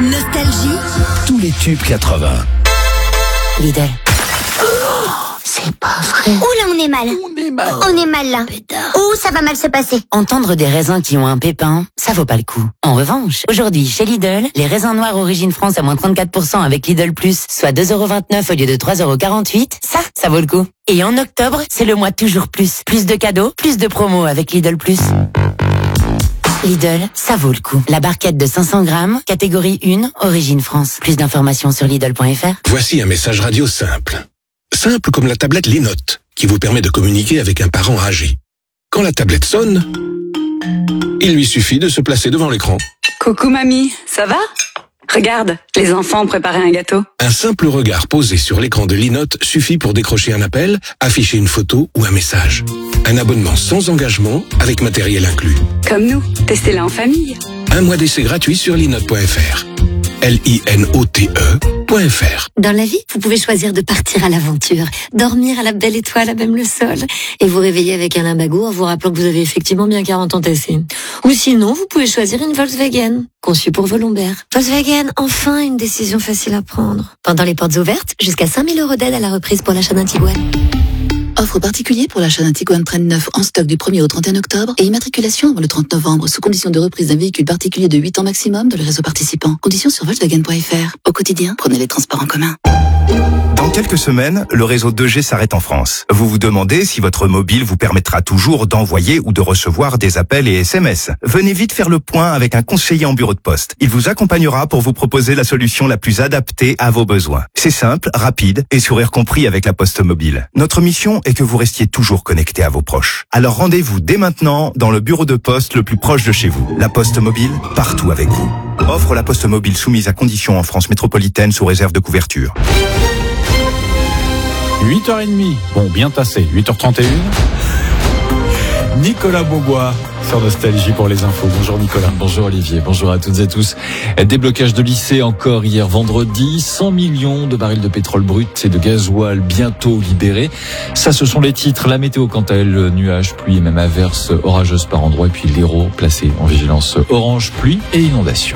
Nostalgie. Tous les tubes 80. Lidl. C'est pas vrai. Ouh là, on est mal. On est mal là. Ouh, ça va mal se passer. Entendre des raisins qui ont un pépin, ça vaut pas le coup. En revanche, aujourd'hui, chez Lidl, les raisins noirs origine France à moins 34% avec Lidl Plus, soit 2,29€ au lieu de 3,48€, ça vaut le coup. Et en octobre, c'est le mois toujours plus. Plus de cadeaux, plus de promos avec Lidl Plus. Lidl, ça vaut le coup. La barquette de 500 grammes, catégorie 1, origine France. Plus d'informations sur Lidl.fr. Voici un message radio simple. Simple comme la tablette Les Notes, qui vous permet de communiquer avec un parent âgé. Quand la tablette sonne, il lui suffit de se placer devant l'écran. Coucou mamie, ça va? Regarde, les enfants ont préparé un gâteau. Un simple regard posé sur l'écran de l'e-note suffit pour décrocher un appel, afficher une photo ou un message. Un abonnement sans engagement avec matériel inclus. Comme nous, testez-la en famille. 1 mois d'essai gratuit sur linote.fr. LINOTE.fr. Dans la vie, vous pouvez choisir de partir à l'aventure, dormir à la belle étoile à même le sol, et vous réveiller avec un limbago en vous rappelant que vous avez effectivement bien 40 ans tassés. Ou sinon, vous pouvez choisir une Volkswagen, conçue pour vos lombaires. Volkswagen, enfin une décision facile à prendre. Pendant les portes ouvertes, jusqu'à 5 000 € d'aide à la reprise pour l'achat d'un Tiguan. Offre particulier pour l'achat d'un Tiguan Train 9 en stock du 1er au 31 octobre et immatriculation avant le 30 novembre sous condition de reprise d'un véhicule particulier de 8 ans maximum dans le réseau participant. Conditions sur Volkswagen.fr. Au quotidien, prenez les transports en commun. Dans quelques semaines, le réseau 2G s'arrête en France. Vous vous demandez si votre mobile vous permettra toujours d'envoyer ou de recevoir des appels et SMS. Venez vite faire le point avec un conseiller en bureau de poste. Il vous accompagnera pour vous proposer la solution la plus adaptée à vos besoins. C'est simple, rapide et sourire compris avec la Poste Mobile. Notre mission est que vous restiez toujours connecté à vos proches. Alors rendez-vous dès maintenant dans le bureau de poste le plus proche de chez vous. La Poste Mobile, partout avec vous. Offre la Poste Mobile soumise à conditions en France métropolitaine sous réserve de couverture. 8h30, bon, bien tassé, 8h31. Nicolas Beaubois sur Nostalgie pour les infos. Bonjour Nicolas. Bonjour Olivier, bonjour à toutes et à tous. Déblocage de lycée encore hier vendredi. 100 millions de barils de pétrole brut et de gasoil bientôt libérés. Ça, ce sont les titres. La météo, quant à elle, nuages, pluie et même averses orageuses par endroits. Et puis l'Hérault placé en vigilance orange, pluie et inondation.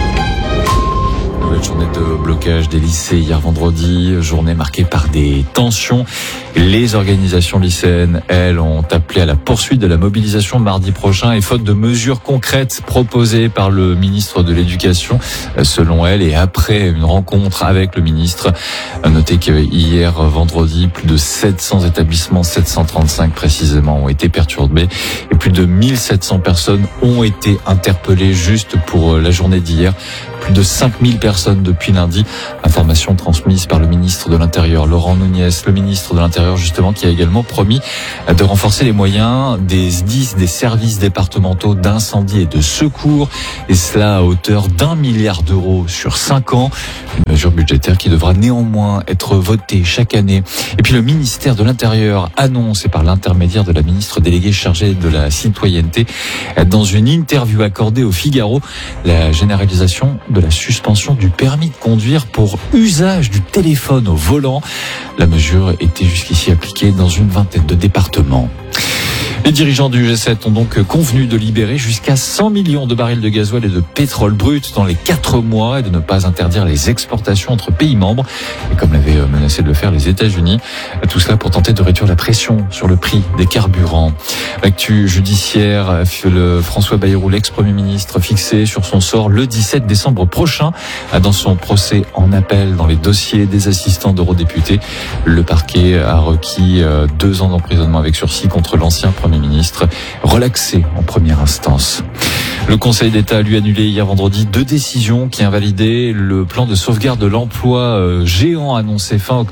Nouvelle journée de blocage des lycées hier vendredi, journée marquée par des tensions. Les organisations lycéennes, elles, ont appelé à la poursuite de la mobilisation mardi prochain et faute de mesures concrètes proposées par le ministre de l'Éducation, selon elles, et après une rencontre avec le ministre. Notez qu'hier vendredi, plus de 700 établissements, 735 précisément, ont été perturbés et plus de 1700 personnes ont été interpellées juste pour la journée d'hier. Plus de 5000 personnes depuis lundi. Information transmise par le ministre de l'Intérieur, Laurent Nunez, le ministre de l'Intérieur justement, qui a également promis de renforcer les moyens des SDIS, des services départementaux d'incendie et de secours, et cela à hauteur d'1 milliard d'euros sur 5 ans. Une mesure budgétaire qui devra néanmoins être votée chaque année. Et puis le ministère de l'Intérieur annonce, et par l'intermédiaire de la ministre déléguée chargée de la citoyenneté, dans une interview accordée au Figaro, la généralisation de la suspension du permis de conduire pour usage du téléphone au volant. La mesure était jusqu'ici appliquée dans une vingtaine de départements. Les dirigeants du G7 ont donc convenu de libérer jusqu'à 100 millions de barils de gasoil et de pétrole brut dans les 4 mois et de ne pas interdire les exportations entre pays membres. Et comme l'avaient menacé de le faire les États-Unis, tout cela pour tenter de réduire la pression sur le prix des carburants. L'actu judiciaire, le François Bayrou, l'ex-premier ministre, fixé sur son sort le 17 décembre prochain dans son procès en appel dans les dossiers des assistants d'eurodéputés. Le parquet a requis 2 ans d'emprisonnement avec sursis contre l'ancien premier ministre, relaxé en première instance. Le Conseil d'État a lui annulé hier vendredi 2 décisions qui invalidaient le plan de sauvegarde de l'emploi géant annoncé fin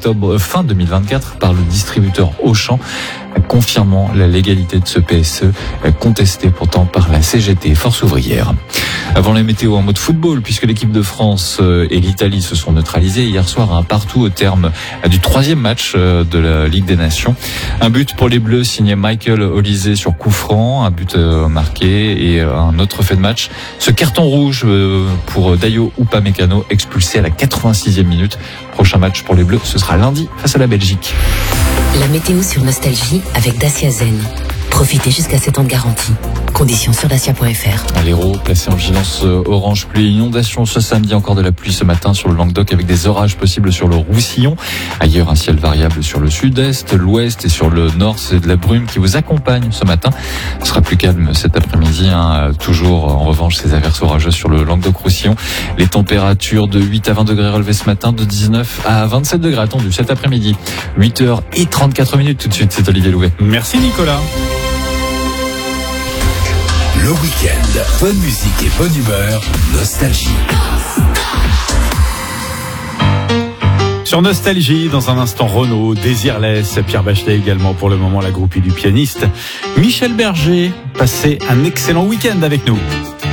2024 par le distributeur Auchan, confirmant la légalité de ce PSE, contesté pourtant par la CGT, Force ouvrière. Avant les météos en mode football, puisque l'équipe de France et l'Italie se sont neutralisées hier soir à un partout au terme du 3e match de la Ligue des Nations. Un but pour les Bleus signé Michael Olise sur coup franc, un but marqué et un autre fait de match. Ce carton rouge pour Dayo Upamecano, expulsé à la 86e minute. Prochain match pour les Bleus, ce sera lundi face à la Belgique. La météo sur Nostalgie avec Dacia Zen. Profitez jusqu'à 7 ans de garantie. Conditions sur dacia.fr. L'Hérault, placé en vigilance orange pluie et inondation ce samedi. Encore de la pluie ce matin sur le Languedoc avec des orages possibles sur le Roussillon. Ailleurs, un ciel variable sur le sud-est, l'ouest et sur le nord. C'est de la brume qui vous accompagne ce matin. Ce sera plus calme cet après-midi. Toujours, en revanche, ces averses orageuses sur le Languedoc-Roussillon. Les températures de 8 à 20 degrés relevées ce matin, de 19 à 27 degrés attendus cet après-midi. 8h34 tout de suite, c'est Olivier Louvet. Merci Nicolas. Le week-end, bonne musique et bonne humeur, Nostalgie. Sur Nostalgie, dans un instant, Renaud, Désirless, Pierre Bachelet également pour le moment, la groupie du pianiste Michel Berger. Passez un excellent week-end avec nous.